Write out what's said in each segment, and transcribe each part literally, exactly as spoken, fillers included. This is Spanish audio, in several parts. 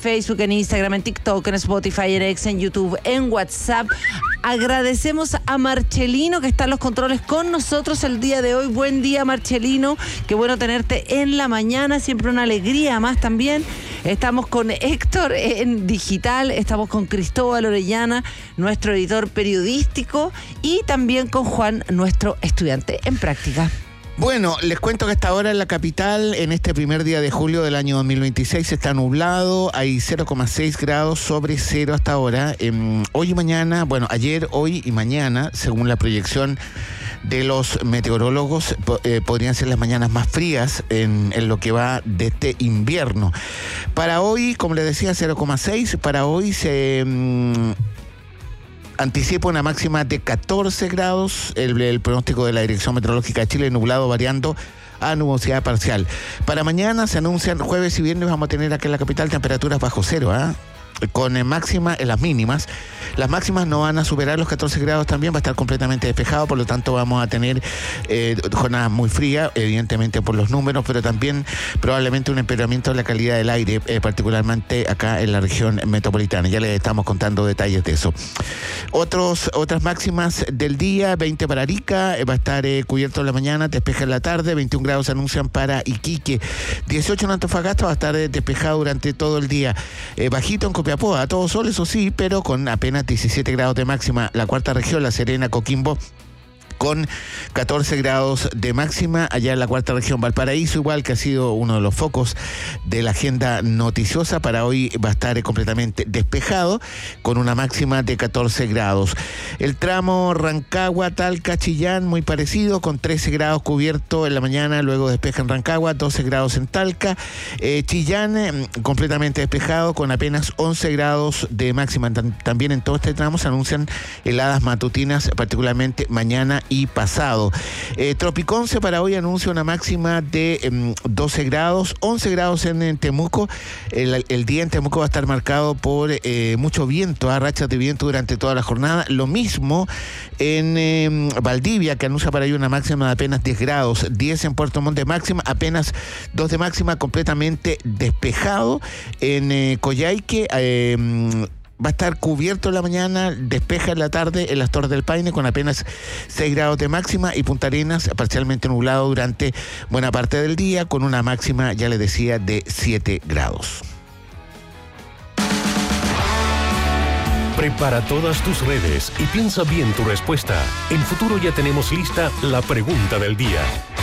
Facebook, en Instagram, en TikTok, en Spotify, en X, en YouTube, en WhatsApp. Agradecemos a Marcelino que está en los controles con nosotros el día de hoy. Buen día, Marcelino. Qué bueno tenerte en la mañana. Siempre una alegría más también. Estamos con Héctor en digital. Estamos con Cristóbal Orellana, nuestro editor periodístico. Y también con Juan, nuestro estudiante en práctica. Bueno, les cuento que hasta ahora en la capital, en este primer día de julio del año dos mil veintiséis, está nublado, hay cero coma seis grados sobre cero hasta ahora. Eh, hoy y mañana, bueno, ayer, hoy y mañana, según la proyección de los meteorólogos, eh, podrían ser las mañanas más frías en, en lo que va de este invierno. Para hoy, como les decía, cero coma seis, para hoy se... Mm, anticipa una máxima de catorce grados, el, el pronóstico de la Dirección Meteorológica de Chile, nublado variando a nubosidad parcial. Para mañana se anuncian jueves y viernes, vamos a tener aquí en la capital temperaturas bajo cero, ¿eh? Con eh, máxima en las mínimas. Las máximas no van a superar los catorce grados también, va a estar completamente despejado, por lo tanto vamos a tener eh, jornadas muy frías, evidentemente por los números, pero también probablemente un empeoramiento de la calidad del aire, eh, particularmente acá en la región metropolitana. Ya les estamos contando detalles de eso. Otros, otras máximas del día: veinte para Arica, eh, va a estar eh, cubierto en la mañana, despeja en la tarde, veintiún grados se anuncian para Iquique, dieciocho en Antofagasta, va a estar eh, despejado durante todo el día, eh, bajito en Copiapó, a todo sol, eso sí, pero con apenas diecisiete grados de máxima. La cuarta región, La Serena, Coquimbo, con catorce grados de máxima. Allá en la cuarta región, Valparaíso, igual, que ha sido uno de los focos de la agenda noticiosa, para hoy va a estar completamente despejado con una máxima de catorce grados. El tramo Rancagua, Talca, Chillán, muy parecido, con trece grados cubierto en la mañana, luego despeja en Rancagua, doce grados en Talca. Eh, Chillán eh, completamente despejado con apenas once grados de máxima. También en todo este tramo se anuncian heladas matutinas, particularmente mañana y pasado. Eh, Tropiconce para hoy anuncia una máxima de eh, doce grados, once grados en, en Temuco. El, el día en Temuco va a estar marcado por eh, mucho viento, a rachas de viento durante toda la jornada. Lo mismo en eh, Valdivia, que anuncia para hoy una máxima de apenas diez grados, diez en Puerto Montt de máxima, apenas dos de máxima, completamente despejado. En eh, Coyhaique, eh, va a estar cubierto en la mañana, despeja en la tarde en las Torres del Paine con apenas seis grados de máxima, y Punta Arenas parcialmente nublado durante buena parte del día con una máxima, ya les decía, de siete grados. Prepara todas tus redes y piensa bien tu respuesta. En Futuro ya tenemos lista la pregunta del día.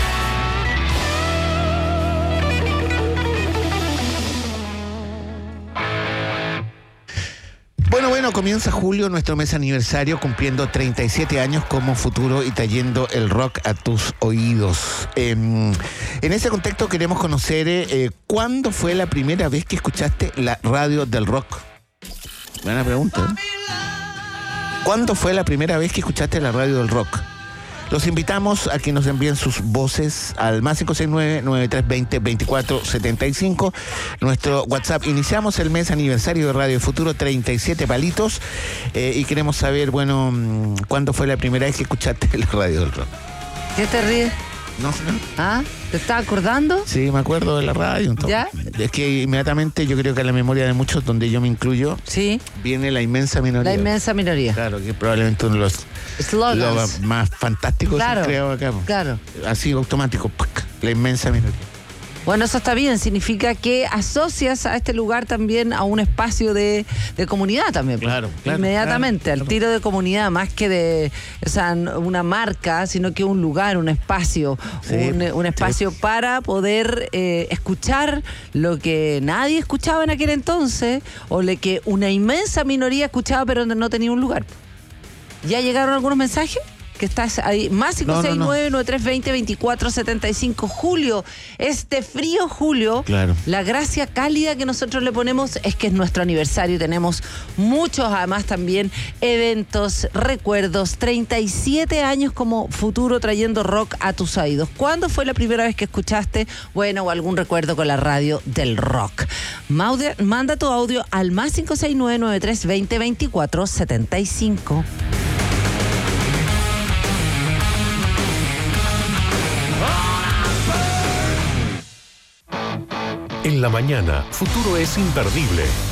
Bueno, bueno, comienza julio, nuestro mes aniversario, cumpliendo treinta y siete años como Futuro y trayendo el rock a tus oídos. Eh, en ese contexto queremos conocer eh, ¿cuándo fue la primera vez que escuchaste la radio del rock? Buena pregunta, ¿eh? ¿Cuándo fue la primera vez que escuchaste la radio del rock? Los invitamos a que nos envíen sus voces al más cinco seis nueve, nueve tres dos cero, veinticuatro setenta y cinco. Nuestro WhatsApp. Iniciamos el mes aniversario de Radio Futuro, treinta y siete palitos, eh, y queremos saber, bueno, ¿cuándo fue la primera vez que escuchaste la radio del rock? ¿Qué te ríes? No, no. ¿Ah? ¿Te estás acordando? Sí, me acuerdo de la radio. Entonces. ¿Ya? Es que inmediatamente yo creo que a la memoria de muchos, donde yo me incluyo, sí, viene la inmensa minoría. La inmensa minoría. Claro, que probablemente uno de los slogans más fantásticos, claro, creo acá. Claro. Así automático, la inmensa minoría. Bueno, eso está bien, significa que asocias a este lugar también a un espacio de, de comunidad también. Claro, claro. Inmediatamente, claro, al tiro de comunidad, más que de, o sea, una marca, sino que un lugar, un espacio, sí, un, un espacio sí, para poder eh, escuchar lo que nadie escuchaba en aquel entonces, o lo que una inmensa minoría escuchaba pero no tenía un lugar. ¿Ya llegaron algunos mensajes? Que estás ahí, más cinco seis nueve, nueve tres dos cero, veinticuatro setenta y cinco. Julio, este frío julio, claro, la gracia cálida que nosotros le ponemos es que es nuestro aniversario. Tenemos muchos, además, también eventos, recuerdos. treinta y siete años como Futuro trayendo rock a tus oídos. ¿Cuándo fue la primera vez que escuchaste, bueno, o algún recuerdo con la radio del rock? Maude, manda tu audio al más cinco seis nueve, nueve tres dos cero, veinticuatro setenta y cinco. En la mañana, Futuro es imperdible.